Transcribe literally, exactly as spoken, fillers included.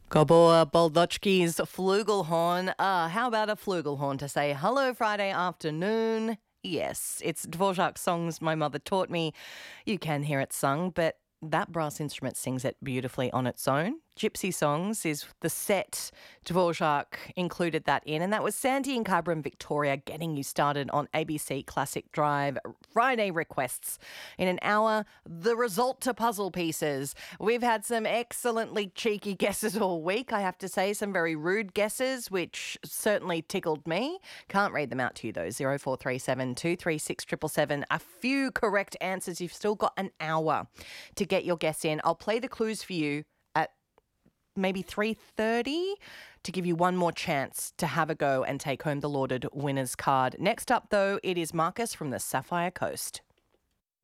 Gabor Boldochki's Flugelhorn. Uh, how about a flugelhorn to say hello Friday afternoon? Yes, it's Dvorak's songs my mother taught me. You can hear it sung, but that brass instrument sings it beautifully on its own. Gypsy Songs is the set Dvorak included that in, and that was Sandy and Cabra Victoria getting you started on A B C Classic Drive Friday requests. In an hour, the result to puzzle pieces. We've had some excellently cheeky guesses all week, I have to say, some very rude guesses, which certainly tickled me. Can't read them out to you though. zero four three seven, two three six, seven seven seven. A few correct answers. You've still got an hour to get your guess in. I'll play the clues for you at maybe three thirty to give you one more chance to have a go and take home the lauded winner's card. Next up, though, it is Marcus from the Sapphire Coast.